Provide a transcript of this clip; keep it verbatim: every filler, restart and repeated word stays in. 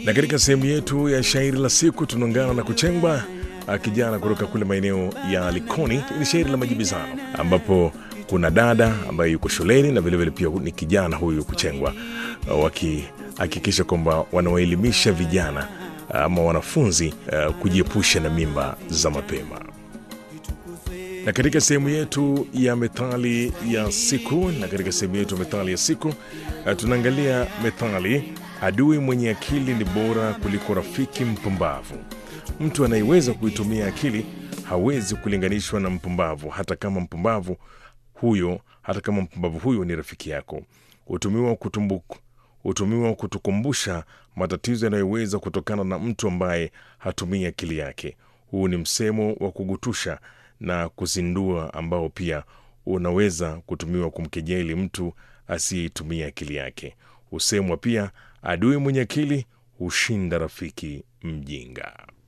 Na katika sehemu yetu ya shairi la siku tunaungana na Kuchengwa, kijana kutoka kule maeneo ya Likoni. Ni shairi la majibizano ambapo kuna dada ambaye yuko shuleni na vile vile pia ni kijana huyu Kuchengwa, wakihakikisha kwamba wanawaelimisha vijana ama wanafunzi uh, kujiepusha na mimba za mapema. Na katika sehemu yetu ya methali ya siku na katika sehemu yetu ya methali ya siku uh, tunaangalia methali: adui mwenye akili ni bora kuliko rafiki mpumbavu. Mtu anayeweza kuitumia akili hawezi kulinganishwa na mpumbavu, hata kama mpumbavu huyo hata kama mpumbavu huyo ni rafiki yako. Hutumiwa kutumbuku hutumiwa kutukumbusha matatizo yanayoweza kutokana na mtu ambaye hatumii akili yake. Huu ni msemo wa kugutusha na kuzindua ambao pia unaweza kutumiwa kumkejeli mtu asiyetumia akili yake. Husemwa pia, adui mwenye akili hushinda rafiki mjinga.